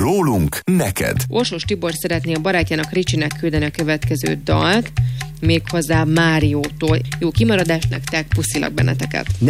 Rólunk neked. Orsós Tibor szeretné a barátjának Ricsinek küldeni a következő dalt, méghozzá Máriótól. Jó kimaradást nektek, puszilak benneteket!